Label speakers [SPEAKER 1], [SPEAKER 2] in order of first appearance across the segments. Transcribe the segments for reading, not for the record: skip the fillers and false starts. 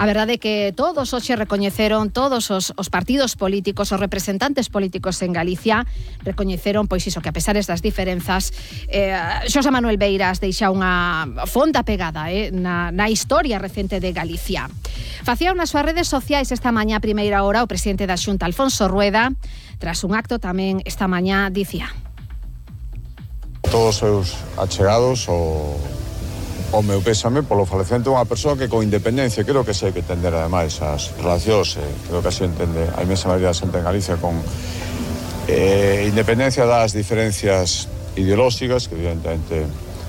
[SPEAKER 1] A verdade é que todos hoxe recoñeceron, todos os partidos políticos, os representantes políticos en Galicia, recoñeceron, pois iso, que a pesares das diferenzas, Xosé Manuel Beiras deixa unha fonda pegada na historia recente de Galicia. Facía nas súas redes sociais esta mañá a primeira hora o presidente da Xunta, Alfonso Rueda, tras un acto tamén esta mañá, dicía:
[SPEAKER 2] todos os seus achegados, o meu pésame polo falecemento dunha persoa que con independencia, creo que sei que entender ademais as relacións, creo que así entende a inmensa maioría da xente en Galicia, con independencia das diferencias ideolóxicas, que evidentemente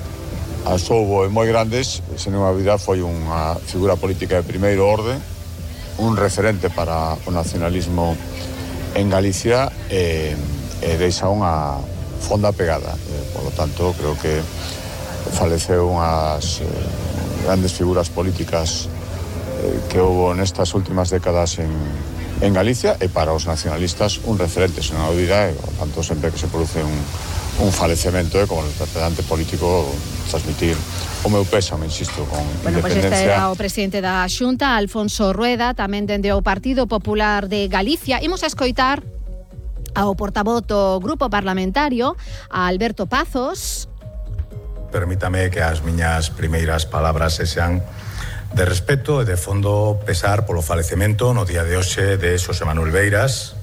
[SPEAKER 2] as houbo moi grandes, sen unha dúbida foi unha figura política de primeiro orde, un referente para o nacionalismo en Galicia, e deixa unha fonda pegada. Por lo tanto, creo que faleceu unhas grandes figuras políticas que houve nestas últimas décadas en Galicia, e para os nacionalistas un referente, sen dúbida, e por tanto sempre que se produce un falecemento, como representante político, transmitir o meu pésame, insisto, con independencia.
[SPEAKER 1] Pois este era o presidente da Xunta, Alfonso Rueda, tamén dende o Partido Popular de Galicia. Imos a escoitar ao portavoz do grupo parlamentario, a Alberto Pazos.
[SPEAKER 3] Permítame que as miñas primeiras palabras sexan de respeto e de fondo pesar polo falecemento no día de hoxe de Xosé Manuel Beiras,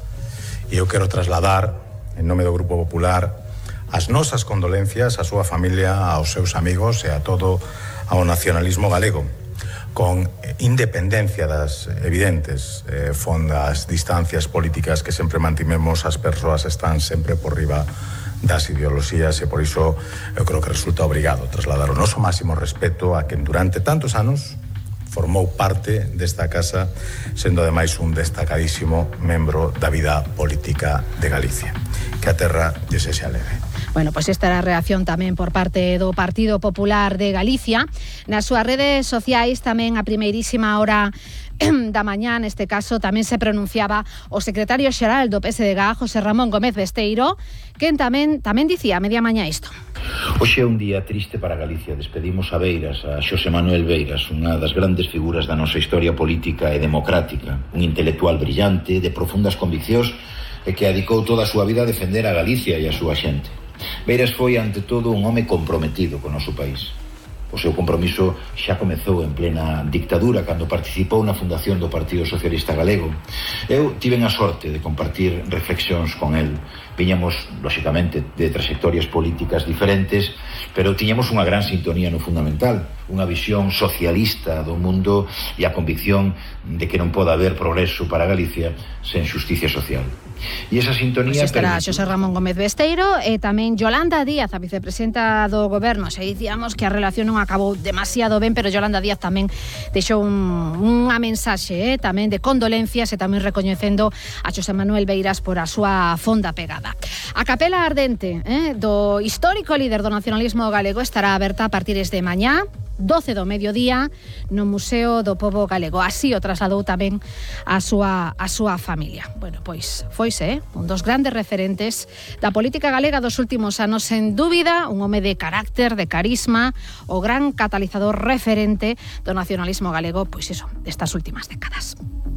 [SPEAKER 3] e eu quero trasladar, en nome do Grupo Popular, as nosas condolencias á súa familia, aos seus amigos e a todo ao nacionalismo galego, con independencia das evidentes fondas distancias políticas que sempre mantimemos. As persoas están sempre por riba das ideoloxías, e por iso eu creo que resulta obrigado trasladar o noso máximo respeto a quen durante tantos anos formou parte desta casa, sendo ademais un destacadísimo membro da vida política de Galicia. Que a terra lle sexa leve.
[SPEAKER 1] Bueno, pois esta era a reacción tamén por parte do Partido Popular de Galicia. Nas súas redes sociais tamén a primeirísima hora da mañá, neste caso, tamén se pronunciaba o secretario xeral do PSDG, José Ramón Gómez Besteiro, quen tamén dicía a media mañá isto.
[SPEAKER 4] Hoxe é un día triste para Galicia. Despedimos a Beiras, a Xosé Manuel Beiras, unha das grandes figuras da nosa historia política e democrática, un intelectual brillante, de profundas conviccións, e que dedicou toda a súa vida a defender a Galicia e a súa xente. Beiras foi, ante todo, un home comprometido co noso país. O seu compromiso xa comezou en plena dictadura, cando participou na fundación do Partido Socialista Galego. Eu tiven a sorte de compartir reflexións con el. Viñamos, lóxicamente, de trayectorias políticas diferentes, pero tiñamos unha gran sintonía no fundamental, unha visión socialista do mundo e a convicción de que non pode haber progreso para Galicia sen xusticia social. E esa sintonía...
[SPEAKER 1] Pois estará Xosé Ramón Gómez Besteiro e tamén Yolanda Díaz, a vicepresidenta do Goberno. Se dicíamos que a relación non acabou demasiado ben, pero Yolanda Díaz tamén deixou unha mensaxe tamén de condolencias e tamén recoñecendo a Xosé Manuel Beiras por a súa fonda pegada. A capela ardente do histórico líder do nacionalismo galego estará aberta a partir de mañá, 12 do mediodía, no Museo do Pobo Galego. Así o trasladou tamén a súa familia. Bueno, pois foise un dos grandes referentes da política galega dos últimos anos, sen dúbida, un home de carácter, de carisma, o gran catalizador referente do nacionalismo galego, pois iso, destas últimas décadas.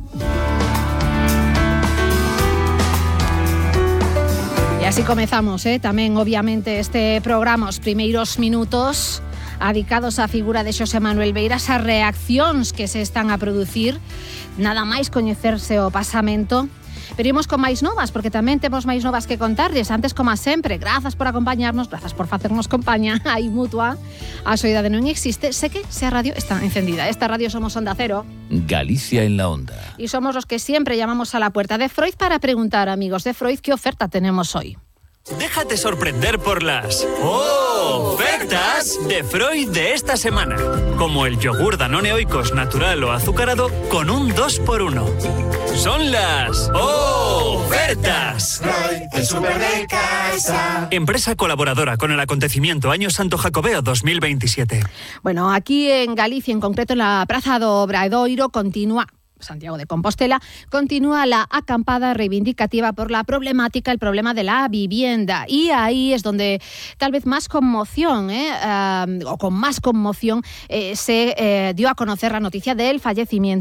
[SPEAKER 1] E así comezamos, tamén, obviamente, este programa, os primeiros minutos dedicados á figura de Xosé Manuel Beiras, as reaccións que se están a producir, nada máis coñecerse o pasamento. Pero imos con máis novas, porque tamén temos máis novas que contarles. Antes, como sempre, grazas por acompañarnos, grazas por facernos compañía, aí mutua. A soidade non existe, sé que se a radio está encendida. Esta radio somos Onda Cero.
[SPEAKER 5] Galicia en la Onda.
[SPEAKER 1] Y somos los que siempre llamamos a la puerta de Freud para preguntar, amigos de Freud, ¿qué oferta tenemos hoy?
[SPEAKER 6] Déjate sorprender por las ofertas de Freud de esta semana. Como el yogur Danone Oikos natural o azucarado con un 2x1. Son las ofertas.
[SPEAKER 7] Freud, el súper de casa.
[SPEAKER 6] Empresa colaboradora con el acontecimiento Año Santo Jacobeo 2027.
[SPEAKER 1] Bueno, aquí en Galicia, en concreto en la Praza do Obradoiro, continúa Santiago de Compostela, continúa la acampada reivindicativa por la problemática, el problema de la vivienda. Y ahí es donde tal vez más conmoción, o con más conmoción, se dio a conocer la noticia del fallecimiento